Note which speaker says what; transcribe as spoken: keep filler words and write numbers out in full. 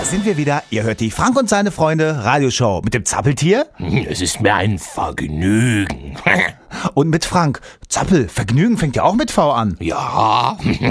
Speaker 1: sind wir wieder. Ihr hört die Frank und seine Freunde Radioshow mit dem Zappeltier.
Speaker 2: Es ist mir ein Vergnügen.
Speaker 1: Und mit Frank. Zappel, Vergnügen fängt ja auch mit V an.
Speaker 2: Ja.